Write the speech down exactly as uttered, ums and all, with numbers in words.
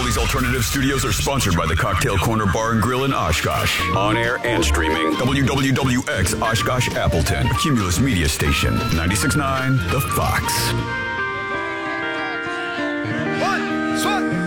Philly's Alternative Studios are sponsored by the Cocktail Corner Bar and Grill in Oshkosh. On air and streaming. W W W X Oshkosh Appleton. A Cumulus Media Station. ninety-six point nine The Fox.